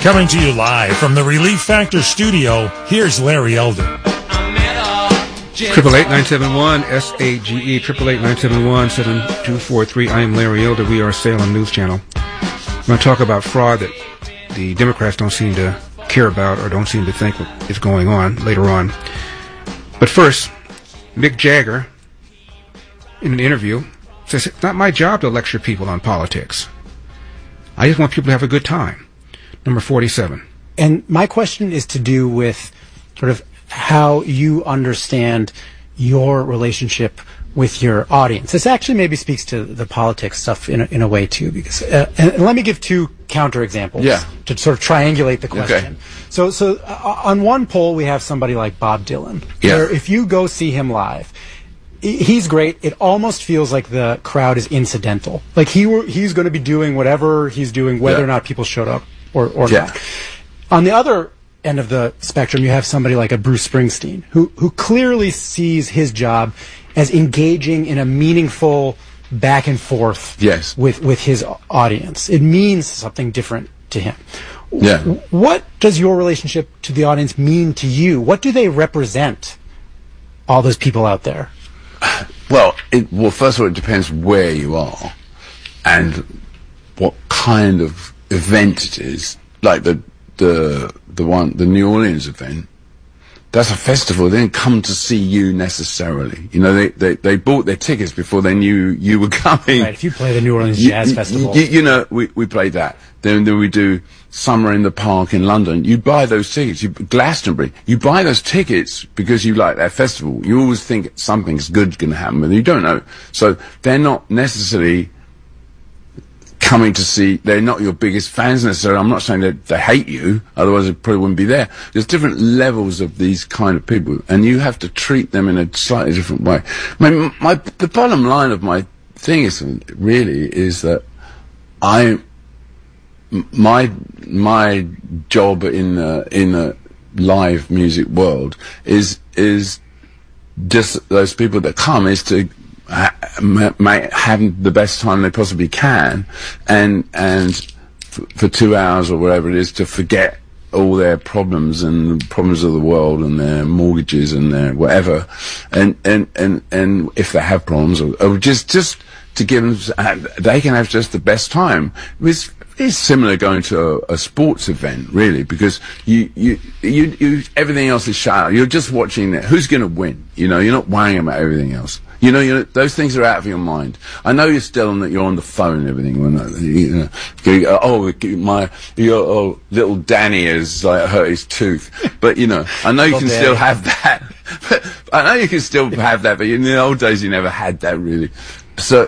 Coming to you live from the Relief Factor studio, here's Larry Elder. 888-971-SAGE, 888-971-7243. I am Larry Elder. We are Salem News Channel. We're going to talk about fraud that the Democrats don't seem to care about or don't seem to think is going on later on. But first, Mick Jagger, in an interview, says, it's not my job to lecture people on politics. I just want people to have a good time. Number 47. And my question is to do with sort of how you understand your relationship with your audience. This actually maybe speaks to the politics stuff in a way too, because and let me give two counterexamples to sort of triangulate the question. Okay. So on one poll we have somebody like Bob Dylan, where if you go see him live, he's great. It almost feels like the crowd is incidental. Like he's going to be doing whatever he's doing, whether or not people showed up or not. On the other end of the spectrum, you have somebody like a Bruce Springsteen, who clearly sees his job as engaging in a meaningful back and forth with his audience. It means something different to him. Yeah. What does your relationship to the audience mean to you? What do they represent, all those people out there? Well, first of all, it depends where you are and what kind of event it is. Like the New Orleans event, that's a festival. They didn't come to see you necessarily. You know, they bought their tickets before they knew you were coming. Right. If you play the New Orleans Jazz Festival, you know, we played that. Then we do Summer in the Park in London. You buy those tickets. Glastonbury. You buy those tickets because you like that festival. You always think something's good's going to happen, but you don't know. So they're not necessarily coming to see, they're not your biggest fans necessarily. I'm not saying that they hate you, otherwise it probably wouldn't be there. There's different levels of these kind of people, and you have to treat them in a slightly different way. I mean, the bottom line of my thing is that my job in the live music world is just those people that come is to have the best time they possibly can, and for 2 hours or whatever it is, to forget all their problems and the problems of the world and their mortgages and their whatever, and if they have problems, or just to give them, they can have just the best time. It's similar going to a sports event, really, because you everything else is shut out. You're just watching who's going to win. You know, you're not worrying about everything else. You know, those things are out of your mind. I know you're still you're on the phone and everything. Your little Danny has hurt his tooth, but I know you can still have that. I know you can still have that, but in the old days you never had that really. So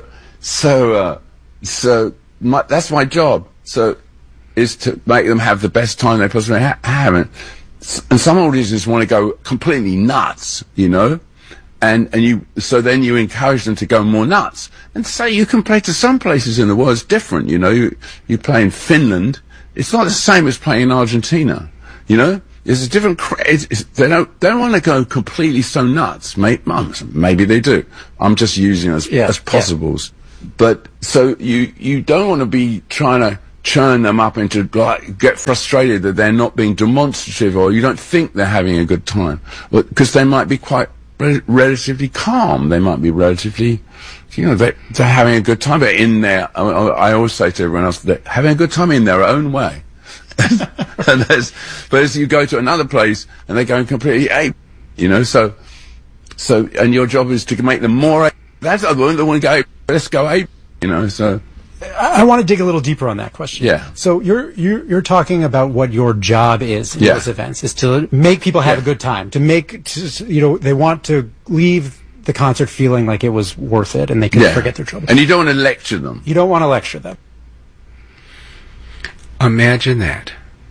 that's my job. So is to make them have the best time they possibly have. And some audiences want to go completely nuts, and then you encourage them to go more nuts. And say you can play to some places in the world, it's different, you play in Finland, it's not the same as playing in Argentina, It's a different, they don't want to go completely so nuts. Maybe they do. I'm just using as possibles. Yeah. But, so you don't want to be trying to churn them up into, get frustrated that they're not being demonstrative, or you don't think they're having a good time. Because they might be quite relatively calm. They might be relatively, they're having a good time, but in their, I always say to everyone else, they're having a good time in their own way. But as you go to another place and they're going completely ape, so, and your job is to make them more ape. That's the one that want to go ape. Let's go ape, so. I want to dig a little deeper on that question. Yeah. So you're talking about what your job is in those events, is to make people have a good time, to they want to leave the concert feeling like it was worth it and they can forget their troubles. And you don't want to lecture them. You don't want to lecture them. Imagine that.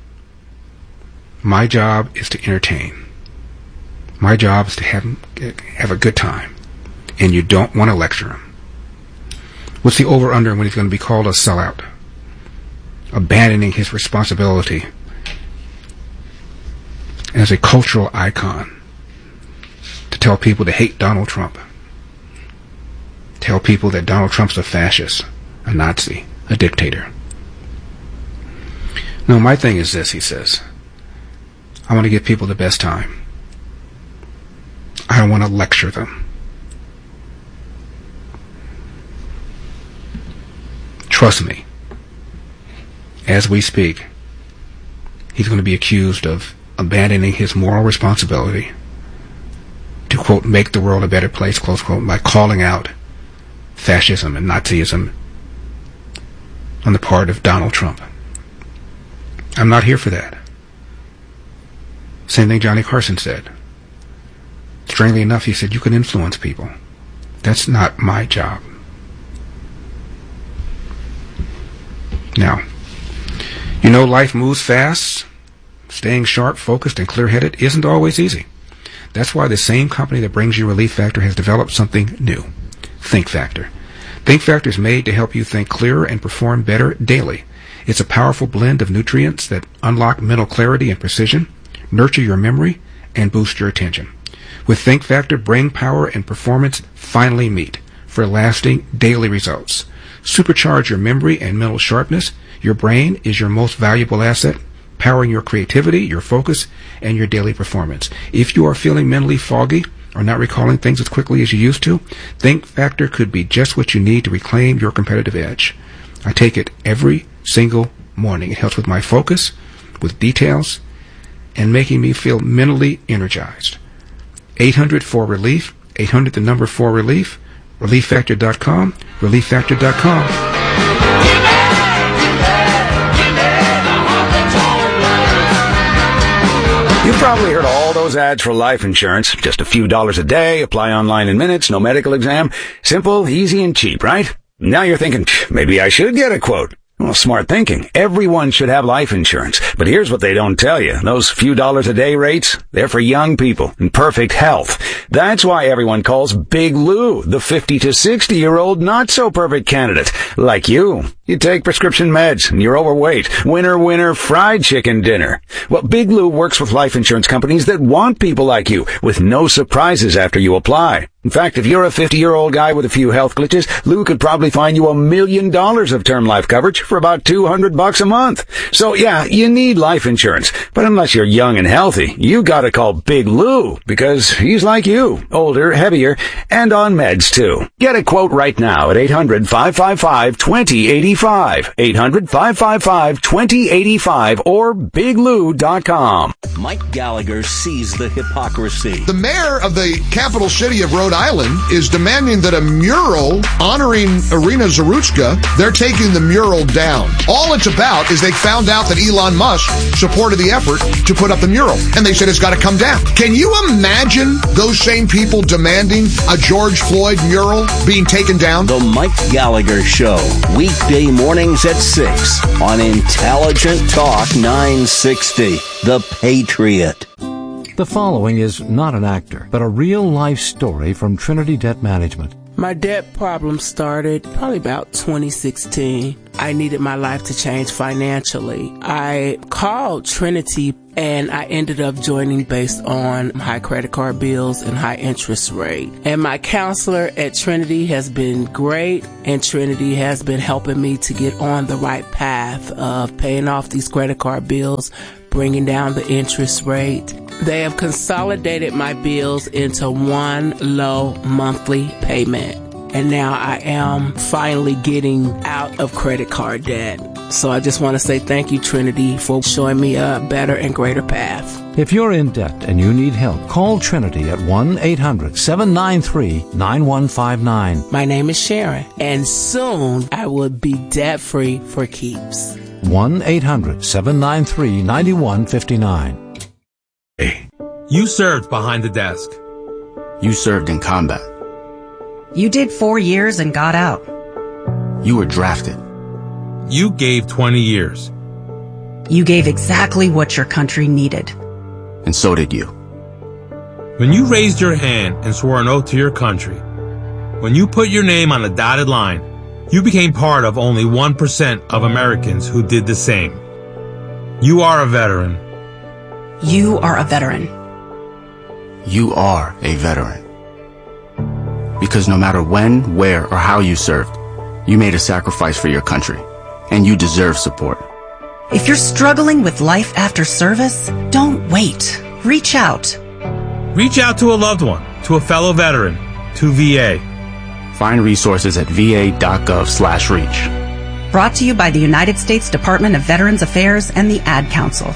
My job is to entertain. My job is to have a good time. And you don't want to lecture him. What's the over-under when he's going to be called a sellout? Abandoning his responsibility as a cultural icon to tell people to hate Donald Trump. Tell people that Donald Trump's a fascist, a Nazi, a dictator. No, my thing is this, he says. I want to give people the best time. I don't want to lecture them. Trust me, as we speak, he's going to be accused of abandoning his moral responsibility to, quote, make the world a better place, close quote, by calling out fascism and Nazism on the part of Donald Trump. I'm not here for that. Same thing Johnny Carson said. Strangely enough, he said, you can influence people. That's not my job. Now, you know life moves fast. Staying sharp, focused, and clear-headed isn't always easy. That's why the same company that brings you Relief Factor has developed something new, Think Factor. Think Factor is made to help you think clearer and perform better daily. It's a powerful blend of nutrients that unlock mental clarity and precision, nurture your memory, and boost your attention. With Think Factor, brain power and performance finally meet for lasting daily results. Supercharge your memory and mental sharpness. Your brain is your most valuable asset, powering your creativity, your focus, and your daily performance. If you are feeling mentally foggy or not recalling things as quickly as you used to, Think Factor could be just what you need to reclaim your competitive edge. I take it every single morning. It helps with my focus, with details, and making me feel mentally energized. 800-4-RELIEF, 800 the number 4-RELIEF, ReliefFactor.com, ReliefFactor.com. You've probably heard all those ads for life insurance. Just a few dollars a day, apply online in minutes, no medical exam. Simple, easy, and cheap, right? Now you're thinking, maybe I should get a quote. Well, smart thinking. Everyone should have life insurance. But here's what they don't tell you. Those few dollars a day rates, they're for young people in perfect health. That's why everyone calls Big Lou the 50 to 60-year-old not-so-perfect candidate. Like you. You take prescription meds and you're overweight. Winner, winner, fried chicken dinner. Well, Big Lou works with life insurance companies that want people like you with no surprises after you apply. In fact, if you're a 50-year-old guy with a few health glitches, Lou could probably find you $1 million of term life coverage for about $200 a month. So yeah, you need life insurance. But unless you're young and healthy, you gotta call Big Lou because he's like you, older, heavier, and on meds too. Get a quote right now at 800-555-2085. 800-555-2085 or biglou.com. Mike Gallagher sees the hypocrisy. The mayor of the capital city of Rhode Island is demanding that a mural honoring Irina Zarutska, they're taking the mural down. All it's about is they found out that Elon Musk supported the effort to put up the mural, and they said it's got to come down. Can you imagine those same people demanding a George Floyd mural being taken down? The Mike Gallagher Show, weekday mornings at 6 on Intelligent Talk 960, The Patriot. The following is not an actor, but a real-life story from Trinity Debt Management. My debt problem started probably about 2016. I needed my life to change financially. I called Trinity and I ended up joining based on high credit card bills and high interest rate. And my counselor at Trinity has been great, and Trinity has been helping me to get on the right path of paying off these credit card bills, bringing down the interest rate. They have consolidated my bills into one low monthly payment. And now I am finally getting out of credit card debt. So I just want to say thank you, Trinity, for showing me a better and greater path. If you're in debt and you need help, call Trinity at 1-800-793-9159. My name is Sharon, and soon I will be debt-free for keeps. 1-800-793-9159. You served behind the desk. You served in combat. You did 4 years and got out. You were drafted. You gave 20 years. You gave exactly what your country needed. And so did you. When you raised your hand and swore an oath to your country, when you put your name on a dotted line, you became part of only 1% of Americans who did the same. You are a veteran. You are a veteran. You are a veteran. Because no matter when, where, or how you served, you made a sacrifice for your country, and you deserve support. If you're struggling with life after service, don't wait. Reach out. Reach out to a loved one, to a fellow veteran, to VA. Find resources at va.gov/reach. Brought to you by the United States Department of Veterans Affairs and the Ad Council.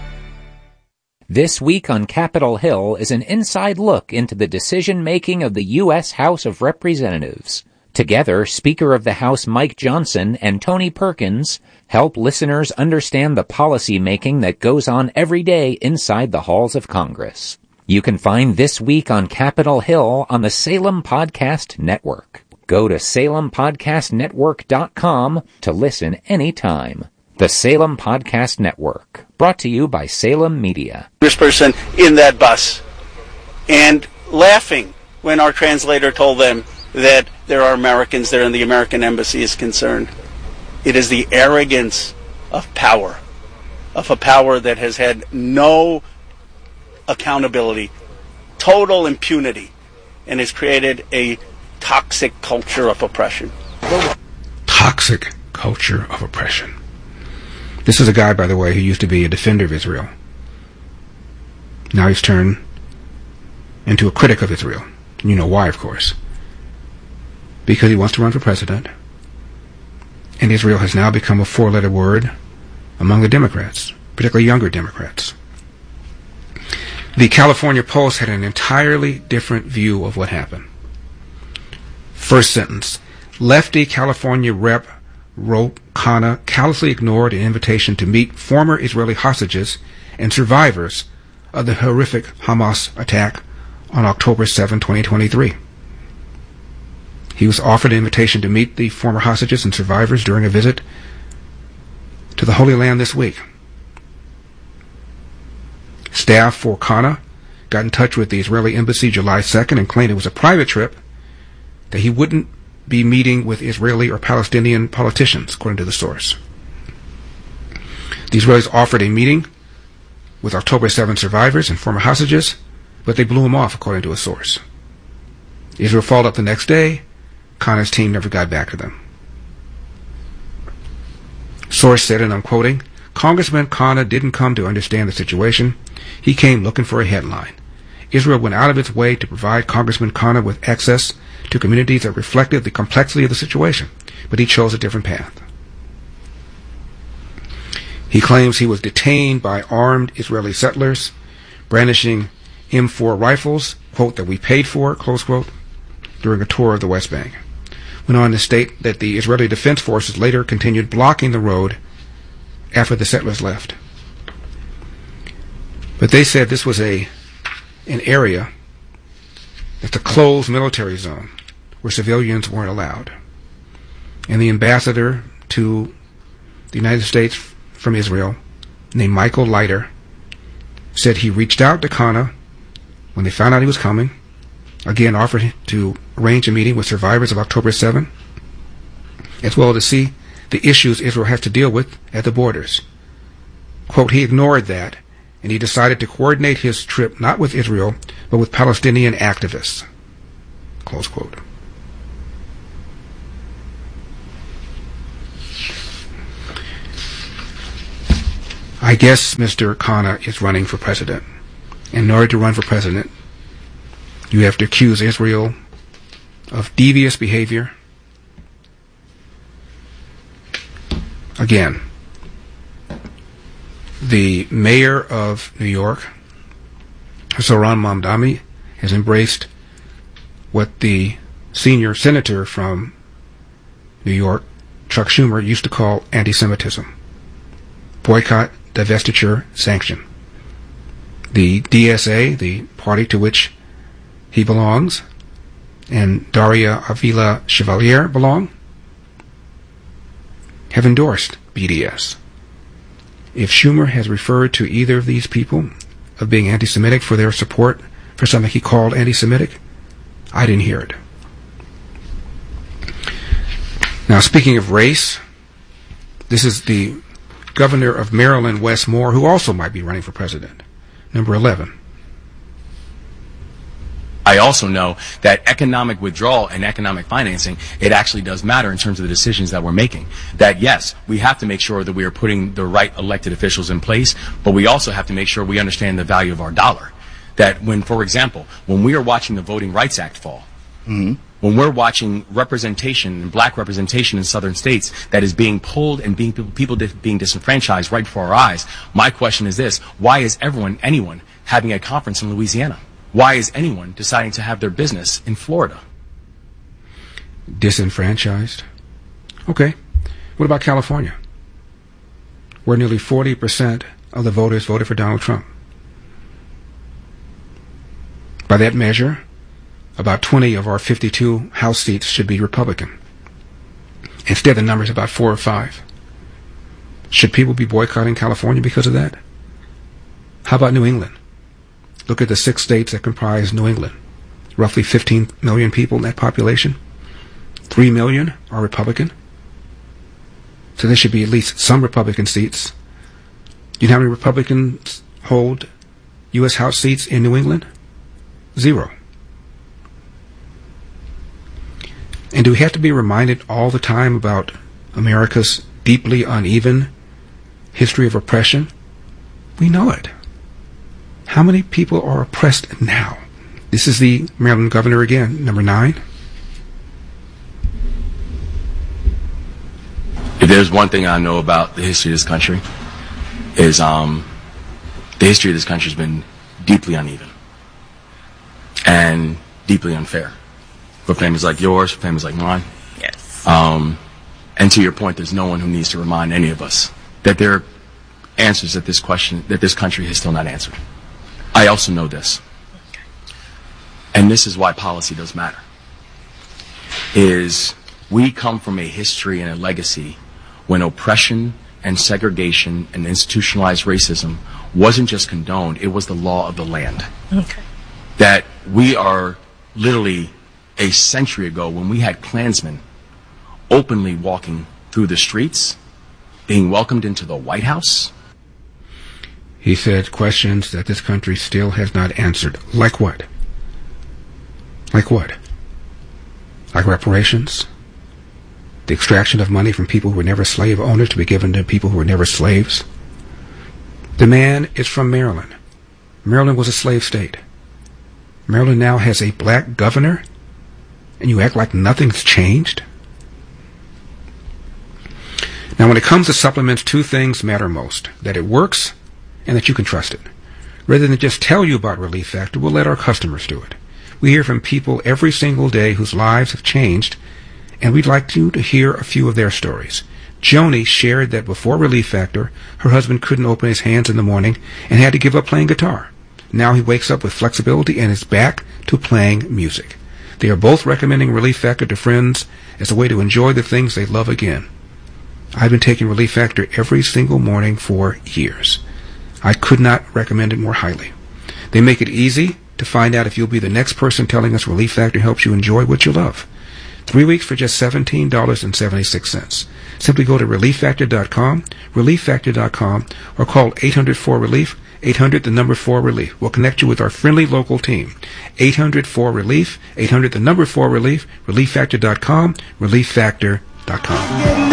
This week on Capitol Hill is an inside look into the decision-making of the U.S. House of Representatives. Together, Speaker of the House Mike Johnson and Tony Perkins help listeners understand the policy-making that goes on every day inside the halls of Congress. You can find This Week on Capitol Hill on the Salem Podcast Network. Go to salempodcastnetwork.com to listen anytime. The Salem Podcast Network, brought to you by Salem Media. This person in that bus and laughing when our translator told them that there are Americans there and the American embassy is concerned. It is the arrogance of power, of a power that has had no accountability, total impunity, and has created a toxic culture of oppression. Toxic culture of oppression. This is a guy, by the way, who used to be a defender of Israel. Now he's turned into a critic of Israel. You know why, of course. Because he wants to run for president. And Israel has now become a four-letter word among the Democrats, particularly younger Democrats. The California Post had an entirely different view of what happened. First sentence, lefty California Rep. Ro Khanna callously ignored an invitation to meet former Israeli hostages and survivors of the horrific Hamas attack on October 7, 2023. He was offered an invitation to meet the former hostages and survivors during a visit to the Holy Land this week. Staff for Khanna got in touch with the Israeli embassy July 2nd and claimed it was a private trip, that he wouldn't be meeting with Israeli or Palestinian politicians, according to the source. The Israelis offered a meeting with October 7 survivors and former hostages, but they blew him off, according to a source. Israel followed up the next day. Khanna's team never got back to them. Source said, and I'm quoting, Congressman Khanna didn't come to understand the situation. He came looking for a headline. Israel went out of its way to provide Congressman Khanna with access to communities that reflected the complexity of the situation, but he chose a different path. He claims he was detained by armed Israeli settlers, brandishing M4 rifles, quote, that we paid for, close quote, during a tour of the West Bank. Went on to state that the Israeli Defense Forces later continued blocking the road after the settlers left. But they said this was an area that's a closed military zone where civilians weren't allowed. And the ambassador to the United States from Israel, named Michael Leiter, said he reached out to Khanna when they found out he was coming, again offered to arrange a meeting with survivors of October 7, as well as to see the issues Israel has to deal with at the borders. Quote, he ignored that, and he decided to coordinate his trip not with Israel, but with Palestinian activists. Close quote. I guess Mr. Khanna is running for president. In order to run for president, you have to accuse Israel of devious behavior. Again, the mayor of New York, Zohran Mamdani, has embraced what the senior senator from New York, Chuck Schumer, used to call anti-Semitism. Boycott, divestiture, sanction. The DSA, the party to which he belongs, and Daria Avila Chevalier belong, have endorsed BDS. If Schumer has referred to either of these people of being anti-Semitic for their support for something he called anti-Semitic, I didn't hear it. Now, speaking of race, this is the governor of Maryland, Wes Moore, who also might be running for president. Number 11. I also know that economic withdrawal and economic financing, it actually does matter in terms of the decisions that we're making. That yes, we have to make sure that we are putting the right elected officials in place, but we also have to make sure we understand the value of our dollar. That when, for example, when we are watching the Voting Rights Act fall, when we're watching representation and black representation in southern states that is being pulled and people being disenfranchised right before our eyes, my question is this: why is anyone having a conference in Louisiana? Why is anyone deciding to have their business in Florida? Disenfranchised? Okay. What about California, where nearly 40% of the voters voted for Donald Trump? By that measure, about 20 of our 52 House seats should be Republican. Instead, the number is about 4 or 5. Should people be boycotting California because of that? How about New England? Look at the 6 states that comprise New England. Roughly 15 million people in that population. 3 million are Republican. So there should be at least some Republican seats. Do you know how many Republicans hold U.S. House seats in New England? 0. And do we have to be reminded all the time about America's deeply uneven history of oppression? We know it. How many people are oppressed now? This is the Maryland governor again, number 9. If there's one thing I know about the history of this country, is the history of this country has been deeply uneven and deeply unfair. For families like yours, for families like mine. Yes. And to your point, there's no one who needs to remind any of us that there are answers that this country has still not answered. I also know this. And this is why policy does matter. Is we come from a history and a legacy when oppression and segregation and institutionalized racism wasn't just condoned, it was the law of the land. Okay. That we are literally a century ago when we had Klansmen openly walking through the streets, being welcomed into the White House. He said questions that this country still has not answered. Like what? Like what? Like reparations? The extraction of money from people who were never slave owners to be given to people who were never slaves? The man is from Maryland. Maryland was a slave state. Maryland now has a black governor, and you act like nothing's changed? Now, when it comes to supplements, 2 things matter most: that it works and that you can trust it. Rather than just tell you about Relief Factor, we'll let our customers do it. We hear from people every single day whose lives have changed, and we'd like you to hear a few of their stories. Joni shared that before Relief Factor, her husband couldn't open his hands in the morning and had to give up playing guitar. Now he wakes up with flexibility and is back to playing music. They are both recommending Relief Factor to friends as a way to enjoy the things they love again. I've been taking Relief Factor every single morning for years. I could not recommend it more highly. They make it easy to find out if you'll be the next person telling us Relief Factor helps you enjoy what you love. 3 weeks for just $17.76. Simply go to ReliefFactor.com, ReliefFactor.com, or call 800-4-RELIEF, 800-4-RELIEF. We'll connect you with our friendly local team. 800-4-RELIEF, 800-4-RELIEF, ReliefFactor.com, ReliefFactor.com.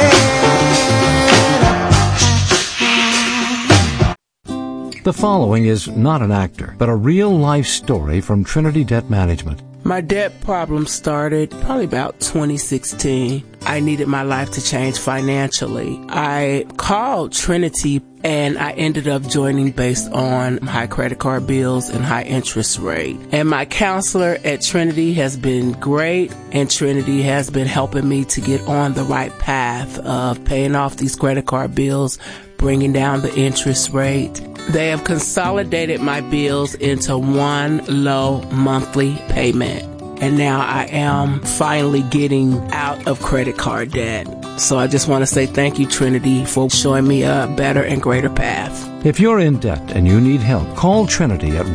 The following is not an actor, but a real-life story from Trinity Debt Management. My debt problem started probably about 2016. I needed my life to change financially. I called Trinity and I ended up joining based on high credit card bills and high interest rate. And my counselor at Trinity has been great, and Trinity has been helping me to get on the right path of paying off these credit card bills, bringing down the interest rate. They have consolidated my bills into one low monthly payment. And now I am finally getting out of credit card debt. So I just want to say thank you, Trinity, for showing me a better and greater path. If you're in debt and you need help, call Trinity at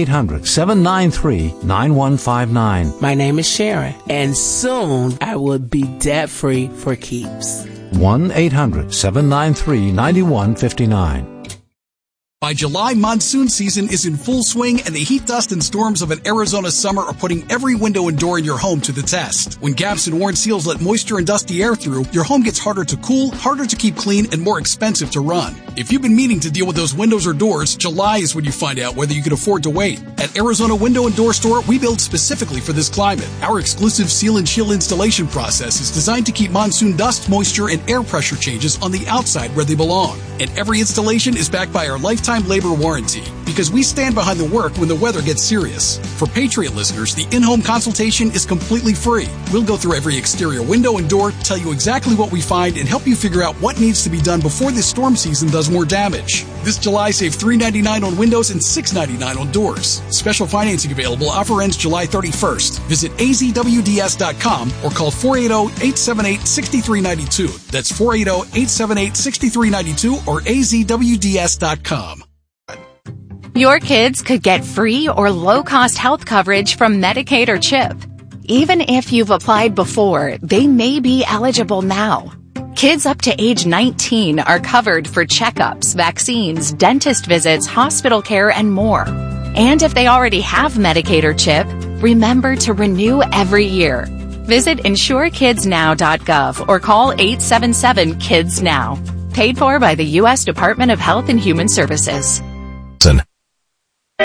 1-800-793-9159. My name is Sharon, and soon I will be debt-free for keeps. 1-800-793-9159. By July, monsoon season is in full swing, and the heat, dust, and storms of an Arizona summer are putting every window and door in your home to the test. When gaps and worn seals let moisture and dusty air through, your home gets harder to cool, harder to keep clean, and more expensive to run. If you've been meaning to deal with those windows or doors, July is when you find out whether you can afford to wait. At Arizona Window and Door Store, we build specifically for this climate. Our exclusive seal and chill installation process is designed to keep monsoon dust, moisture, and air pressure changes on the outside where they belong. And every installation is backed by our lifetime labor warranty, because we stand behind the work when the weather gets serious. For Patriot listeners, the in-home consultation is completely free. We'll go through every exterior window and door, tell you exactly what we find, and help you figure out what needs to be done before this storm season does more damage. This July, save $3.99 on windows and $6.99 on doors. Special financing available. Offer ends July 31st. Visit azwds.com or call 480-878-6392. That's 480-878-6392 or azwds.com. Your kids could get free or low-cost health coverage from Medicaid or CHIP. Even if you've applied before, they may be eligible now. Kids up to age 19 are covered for checkups, vaccines, dentist visits, hospital care, and more. And if they already have Medicaid or CHIP, remember to renew every year. Visit InsureKidsNow.gov or call 877-KIDS-NOW. Paid for by the U.S. Department of Health and Human Services.